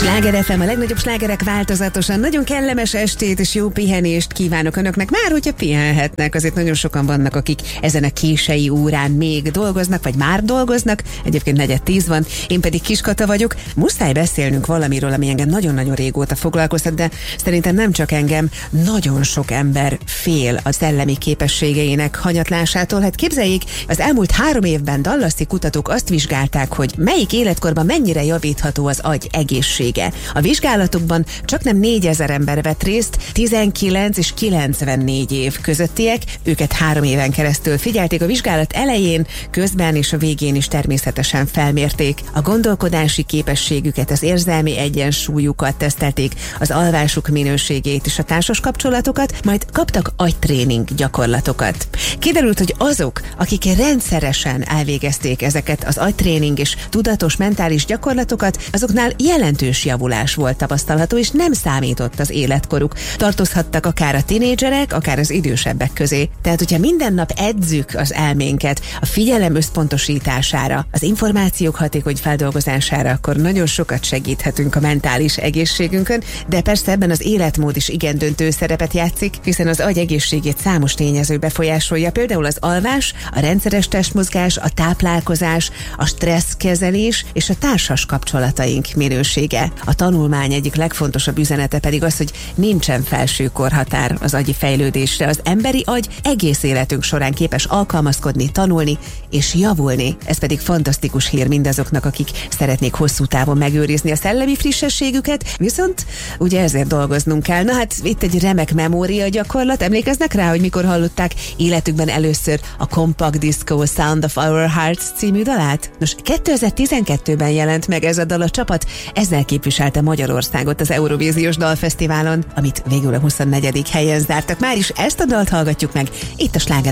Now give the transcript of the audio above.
Sláger FM, a legnagyobb slágerek változatosan. Nagyon kellemes estét és jó pihenést kívánok önöknek. Már hogyha pihenhetnek, azért nagyon sokan vannak, akik ezen a késői órán még dolgoznak, vagy már dolgoznak. Egyébként 9:10 van, én pedig Kiskata vagyok. Muszáj beszélnünk valamiről, ami engem nagyon-nagyon régóta foglalkoztat, de szerintem nem csak engem, nagyon sok ember fél a szellemi képességeinek hanyatlásától. Hát képzeljék, az elmúlt 3 évben dallasi kutatók azt vizsgálták, hogy melyik életkorban mennyire javítható az agy egészsége. A vizsgálatokban csaknem 4000 ember vett részt, 19 és 94 év közöttiek, őket 3 éven keresztül figyelték. A vizsgálat elején, közben és a végén is természetesen felmérték a gondolkodási képességüket, az érzelmi egyensúlyukat tesztelték, az alvásuk minőségét és a társas kapcsolatokat, majd kaptak agytréning gyakorlatokat. Kiderült, hogy azok, akik rendszeresen elvégezték ezeket az agytréning és tudatos mentális gyakorlatokat, azoknál jelentős javulás volt tapasztalható, és nem számított az életkoruk. Tartozhattak akár a tinédzserek, akár az idősebbek közé. Tehát, hogyha minden nap edzük az elménket a figyelem összpontosítására, az információk hatékony feldolgozására, akkor nagyon sokat segíthetünk a mentális egészségünkön, de persze ebben az életmód is igen döntő szerepet játszik, hiszen az agy egészségét számos tényező befolyásolja, például az alvás, a rendszeres testmozgás, a táplálkozás, a stresszkezelés és a társas kapcsolataink minősége. A tanulmány egyik legfontosabb üzenete pedig az, hogy nincsen felső korhatár az agyi fejlődésre. Az emberi agy egész életünk során képes alkalmazkodni, tanulni és javulni. Ez pedig fantasztikus hír mindazoknak, akik szeretnék hosszú távon megőrizni a szellemi frissességüket, viszont ugye ezért dolgoznunk kell. Na hát itt egy remek memória gyakorlat. Emlékeznek rá, hogy mikor hallották életükben először a Compact Disco Sound of Our Hearts című dalát? Nos, 2012-ben jelent meg ez a dal, a csapat ezzel képviselte Magyarországot az Eurovíziós Dalfesztiválon, amit végül a 24. helyen zártak. Már is ezt a dalt hallgatjuk meg itt a Sláger